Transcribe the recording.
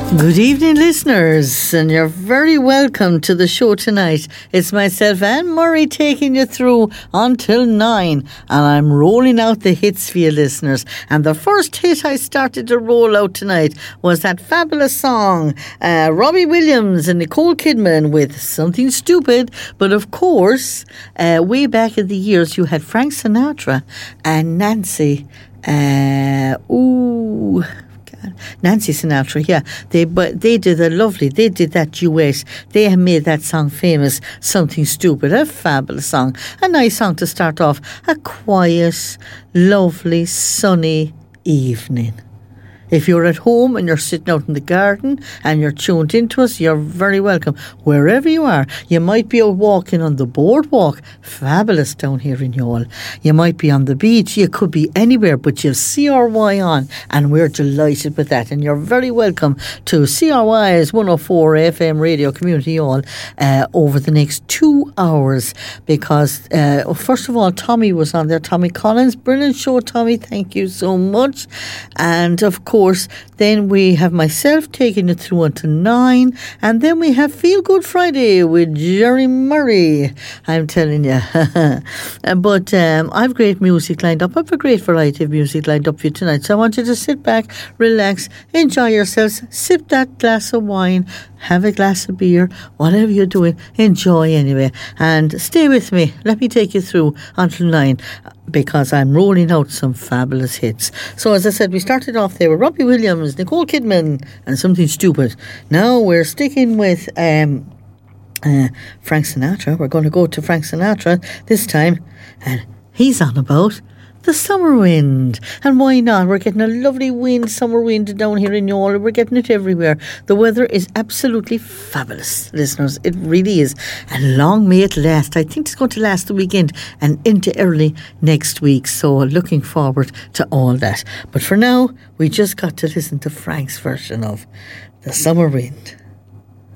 Good evening, listeners, and you're very welcome to the show tonight. It's myself, Anne Murray, taking you through until 9, and I'm rolling out the hits for you, listeners. And the first hit I started to roll out tonight was that fabulous song, Robbie Williams and Nicole Kidman with Something Stupid. But of course, way back in the years, you had Frank Sinatra and Nancy. Nancy Sinatra, yeah. They did that duet. They made that song famous, Something Stupid, a fabulous song. A nice song to start off a quiet, lovely, sunny evening. If you're at home and you're sitting out in the garden and you're tuned into us, you're very welcome. Wherever you are, you might be out walking on the boardwalk, fabulous down here in Youghal. You might be on the beach, you could be anywhere, but you've CRY on, and we're delighted with that. And you're very welcome to CRY's 104 FM Radio Community Youghal over the next 2 hours, because first of all, Tommy was on there, Tommy Collins. Brilliant show, Tommy, thank you so much. And of course, then we have myself taking it through until 9, and then we have Feel Good Friday with Jerry Murray, I'm telling you. But I've great music lined up. I've a great variety of music lined up for you tonight, so I want you to sit back, relax, enjoy yourselves, sip that glass of wine, have a glass of beer, whatever you're doing, enjoy anyway, and stay with me. Let me take you through until 9, because I'm rolling out some fabulous hits. So as I said, we started off there with Robbie Williams, Nicole Kidman and Something Stupid. Now we're sticking with Frank Sinatra. We're going to go to Frank Sinatra this time, and he's on about the summer wind. And why not? We're getting a lovely wind, summer wind down here in Youghal. We're getting it everywhere. The weather is absolutely fabulous, listeners. It really is. And long may it last. I think it's going to last the weekend and into early next week. So looking forward to all that. But for now, we just got to listen to Frank's version of the summer wind.